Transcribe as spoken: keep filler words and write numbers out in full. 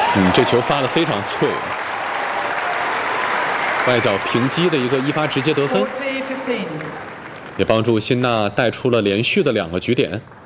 嗯，这球发得非常脆，外角平击的一个一发直接得分，也帮助辛纳带出了连续的两个局点。